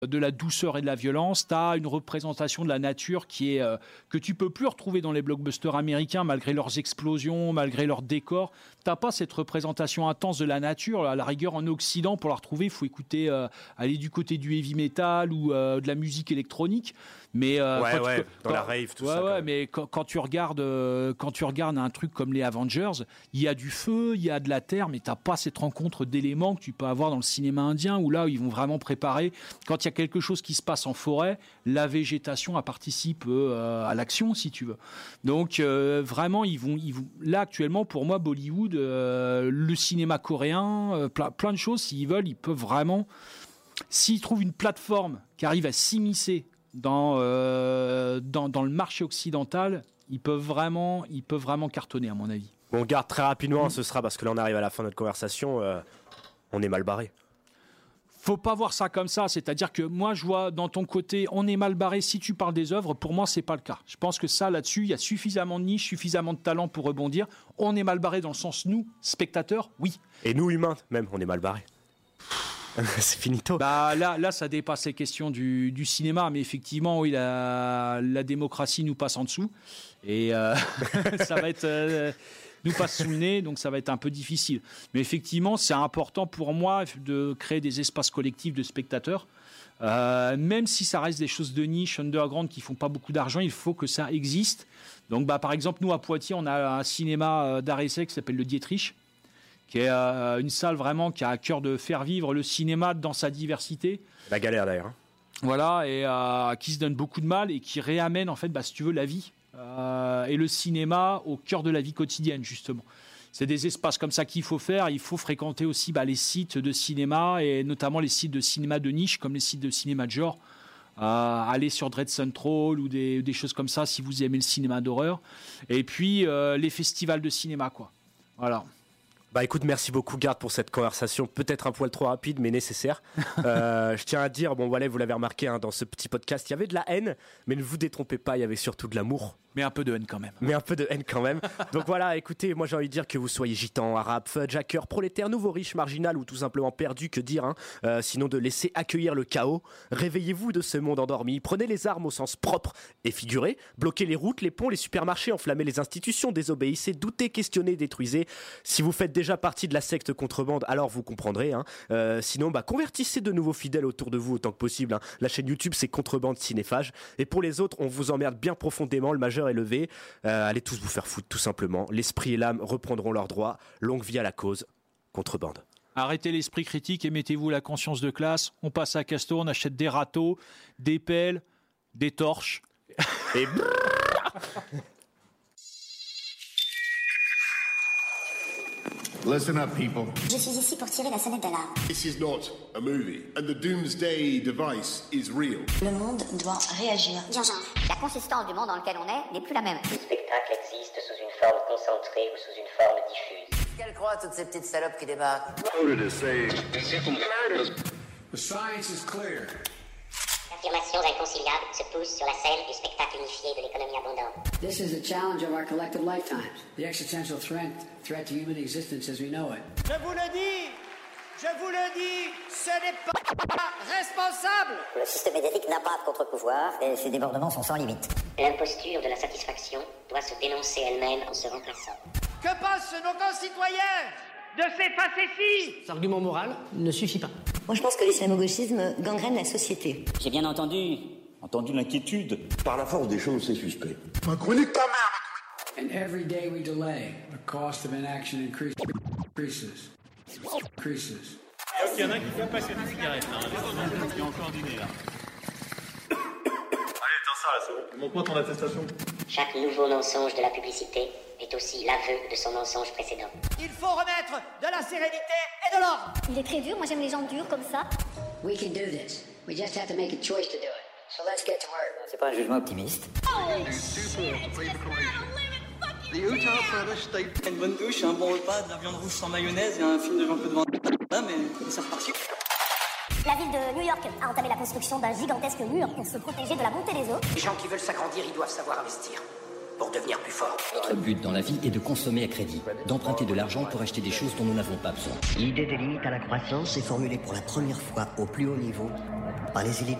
de la douceur et de la violence. Tu as une représentation de la nature qui est que tu peux plus retrouver dans les blockbusters américains, malgré leurs explosions, malgré leurs décors. T'as pas cette représentation intense de la nature. À la rigueur, en Occident, pour la retrouver, il faut écouter, aller du côté du heavy metal ou de la musique électronique. Mais dans la rave, tout ça. Ouais, mais quand tu regardes un truc comme les Avengers, il y a du feu, il y a de la terre, mais t'as pas cette rencontre d'éléments que tu peux avoir dans le cinéma indien, où là, ils vont vraiment préparer. Quand il y a quelque chose qui se passe en forêt, la végétation participe à l'action, si tu veux. Donc vraiment, ils vont. Là, actuellement, pour moi, Bollywood, le cinéma coréen, plein de choses, s'ils veulent, ils peuvent vraiment. S'ils trouvent une plateforme qui arrive à s'immiscer dans le marché occidental, ils peuvent vraiment cartonner, à mon avis. On garde très rapidement, ce sera parce que là on arrive à la fin de notre conversation, on est mal barré. Faut pas voir ça comme ça, c'est-à-dire que moi je vois dans ton côté on est mal barré si tu parles des œuvres, pour moi c'est pas le cas. Je pense que ça là-dessus, il y a suffisamment de niche, suffisamment de talent pour rebondir. On est mal barré dans le sens nous, spectateurs, oui. Et nous humains même, on est mal barré. C'est finito. Bah là ça dépasse les questions du cinéma, mais effectivement oui, la démocratie nous passe en dessous et ça va être nous passe sous le nez, donc ça va être un peu difficile. Mais effectivement, c'est important pour moi de créer des espaces collectifs de spectateurs. Même si ça reste des choses de niche, underground, qui font pas beaucoup d'argent, il faut que ça existe. Donc par exemple, nous à Poitiers, on a un cinéma d'art essai qui s'appelle le Dietrich, qui est une salle vraiment qui a à cœur de faire vivre le cinéma dans sa diversité. La galère d'ailleurs. Hein. Voilà, et qui se donne beaucoup de mal et qui réamène en fait, si tu veux, la vie et le cinéma au cœur de la vie quotidienne, justement. C'est des espaces comme ça qu'il faut faire. Il faut fréquenter aussi les sites de cinéma et notamment les sites de cinéma de niche, comme les sites de cinéma de genre. Aller sur Dread Central ou des choses comme ça si vous aimez le cinéma d'horreur. Et puis les festivals de cinéma, quoi. Voilà. Bah écoute, merci beaucoup Garde pour cette conversation, peut-être un poil trop rapide mais nécessaire. Je tiens à dire, bon voilà, vous l'avez remarqué dans ce petit podcast, il y avait de la haine, mais ne vous détrompez pas, il y avait surtout de l'amour. Mais un peu de haine quand même. Donc voilà, écoutez, moi j'ai envie de dire que vous soyez gitan, arabe, fudge, hacker, prolétaire, nouveau riche, marginal ou tout simplement perdu, que dire, sinon de laisser accueillir le chaos. Réveillez-vous de ce monde endormi, prenez les armes au sens propre et figuré, bloquez les routes, les ponts, les supermarchés, enflammez les institutions, désobéissez, doutez, questionnez, détruisez. Si vous faites déjà partie de la secte contrebande, alors vous comprendrez. Sinon, convertissez de nouveaux fidèles autour de vous autant que possible. La chaîne YouTube, c'est Contrebande Cinéphage. Et pour les autres, on vous emmerde bien profondément, le majeur est levé. Allez tous vous faire foutre, tout simplement. L'esprit et l'âme reprendront leurs droits. Longue vie à la cause. Contrebande. Arrêtez l'esprit critique et mettez-vous la conscience de classe. On passe à Castor, on achète des râteaux, des pelles, des torches. Et Listen up, people. Je suis ici pour tirer la sonnette d'alarme. This is not a movie, and the doomsday device is real. Le monde doit réagir. D'urgence. La consistance du monde dans lequel on est n'est plus la même. Le spectacle existe sous une forme concentrée ou sous une forme diffuse. Qu'elles croient, toutes ces petites salopes qui débarquent? The science is clear. Affirmations inconciliables se poussent sur la scène du spectacle unifié de l'économie abondante. This is the challenge of our collective lifetimes. The existential threat to human existence as we know it. Je vous le dis, ce n'est pas responsable. Le système médiatique n'a pas de contre-pouvoir et ses débordements sont sans limite. L'imposture de la satisfaction doit se dénoncer elle-même en se remplaçant. Que pensent nos concitoyens de ces facéties? Cet argument moral ne suffit pas. Moi, je pense que l'islamo-gauchisme gangrène la société. J'ai bien entendu l'inquiétude. Par la force des choses, c'est suspect. Macron est ta mère. And every day we delay, the cost of inaction increases. Il y en a qui font passer des cigarettes, il y a encore du nez là. Allez, tiens ça là, c'est bon. Montre-moi ton attestation. Chaque nouveau mensonge de la publicité est aussi l'aveu de son mensonge précédent. Il faut remettre de la sérénité et de l'ordre. Il est très dur, moi j'aime les gens durs comme ça. We can do this. We just have to make a choice to do it. So let's get to work. C'est pas un jugement optimiste. Une bonne douche, un bon repas, de la viande rouge sans mayonnaise et un film de Jean-Claude Van Damme, mais c'est reparti. La ville de New York a entamé la construction d'un gigantesque mur pour se protéger de la montée des eaux. Les gens qui veulent s'agrandir, ils doivent savoir investir. pour devenir plus fort. Notre but dans la vie est de consommer à crédit, d'emprunter de l'argent pour acheter des choses dont nous n'avons pas besoin. L'idée des limites à la croissance est formulée pour la première fois au plus haut niveau par les élites